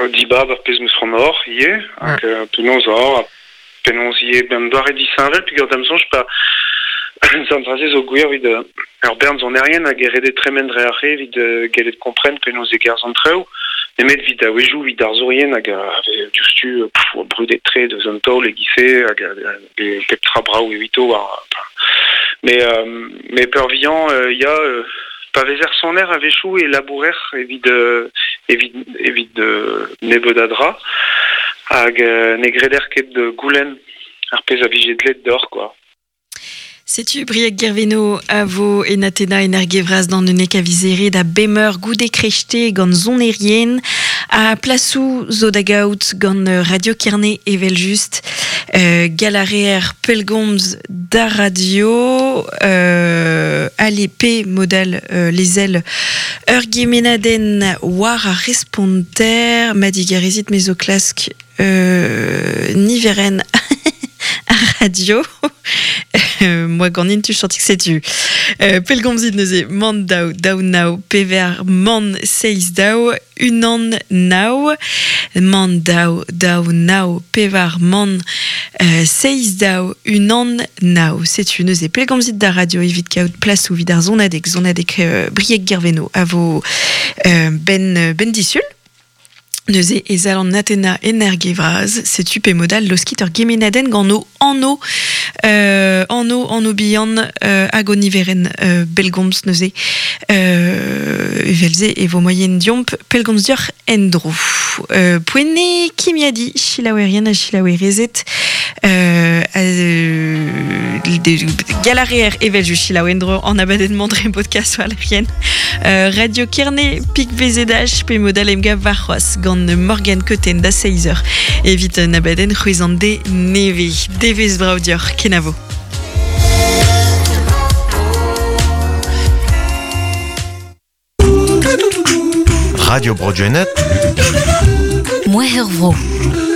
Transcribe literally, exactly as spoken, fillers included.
diba bar pez meus from or, ie, hag uh, penaos or, penaos ie ben doare disanvel, puis gant amsonj pa zantraze zo gwir vid uh, ur bern zon erien hag erede tremendre arre vid uh, gelet kompren penaos e gerzon treo, emet vid a wejou vid ar zorien hag ave justu uh, brudet tre de zon taol e gise hag e pep tra brao evito war... Mais, euh, mais per vian, il uh, y a... Uh, pa vezer son air a vechou e labourer evit uh, evit evit uh, nebodadra hag uh, ne greder ket de goulen ar pez a vije dlet d'or quoi. Setu Brieg Gerveno a vo en atena en er gevraz d'an un eka vizere da bemer goude krechte gant zon erien a plasou zo da gaout gant Radio Kerne evel just euh, galarer pelgomz da radio euh, ali pe modal euh, les ailes ur gemenaden war a responter ma digarezit mezoklask euh, niveren a radio euh, moi ganin tu chantes que c'est tu euh, pelgomzid neuze man dao dao nao pever man seiz dao unan nao man dao dao nao pevar man euh, seiz dao unan nao c'est tu neuze pelgomzid da radio evit kaout place ou vidar zonadek zonadek euh, Brieg Gerveno a vo euh, ben ben disul neuze ez al an atena en er gevraz, setu pe modal loskit ur gemenaden gant no anno euh, anno anno bihan euh, hag o niveren euh, belgomz neuze euh, evelze e vo moyen diomp pelgomz dior endro euh, poene kimiadi chilaouerien a chilaouerezet euh, euh, galarer evel ju chilaouendro an abaden mandre podcast war rien euh, Radio Kerne pik vezedaj pe modal emga varroas gant Morgan Coten da seiz eur evit nabaden c'hwezande neve devez brao dior kenavo. Radio Broadionet. Moi Hervro.